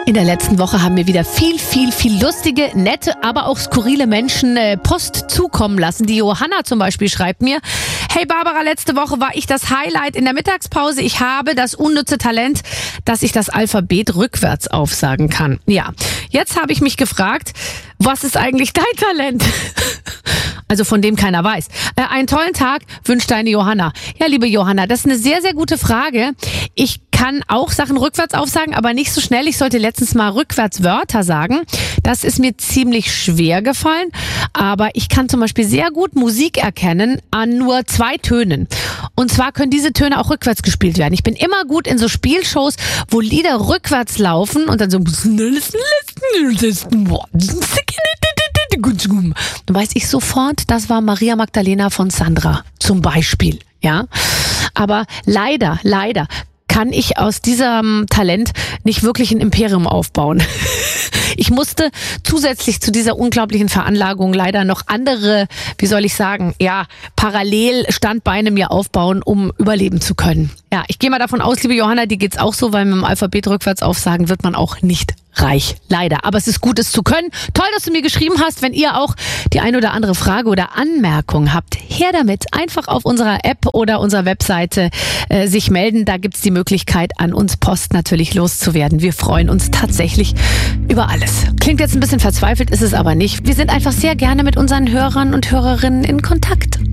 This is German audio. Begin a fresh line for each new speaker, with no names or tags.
In der letzten Woche haben mir wieder viel lustige, nette, aber auch skurrile Menschen Post zukommen lassen. Die Johanna zum Beispiel schreibt mir: Hey Barbara, letzte Woche war ich das Highlight in der Mittagspause. Ich habe das unnütze Talent, dass ich das Alphabet rückwärts aufsagen kann. Ja, jetzt habe ich mich gefragt, was ist eigentlich dein Talent? Also von dem keiner weiß. Einen tollen Tag wünscht deine Johanna. Ja, liebe Johanna, das ist eine sehr gute Frage. Ich kann auch Sachen rückwärts aufsagen, aber nicht so schnell. Ich sollte letztens mal rückwärts Wörter sagen. Das ist mir ziemlich schwer gefallen. Aber ich kann zum Beispiel sehr gut Musik erkennen an nur 2 Tönen. Und zwar können diese Töne auch rückwärts gespielt werden. Ich bin immer gut in so Spielshows, wo Lieder rückwärts laufen und dann so... Dann weiß ich sofort, das war Maria Magdalena von Sandra zum Beispiel. Ja, aber leider kann ich aus diesem Talent nicht wirklich ein Imperium aufbauen. Ich musste zusätzlich zu dieser unglaublichen Veranlagung leider noch andere, wie soll ich sagen, ja, Parallelstandbeine mir aufbauen, um überleben zu können. Ja, ich gehe mal davon aus, liebe Johanna, dir geht's auch so, weil mit dem Alphabet rückwärts aufsagen wird man auch nicht reich. Leider. Aber es ist gut, es zu können. Toll, dass du mir geschrieben hast. Wenn ihr auch die ein oder andere Frage oder Anmerkung habt, her damit. Einfach auf unserer App oder unserer Webseite sich melden. Da gibt's die Möglichkeit, an uns Post natürlich loszuwerden. Wir freuen uns tatsächlich über alles. Klingt jetzt ein bisschen verzweifelt, ist es aber nicht. Wir sind einfach sehr gerne mit unseren Hörern und Hörerinnen in Kontakt.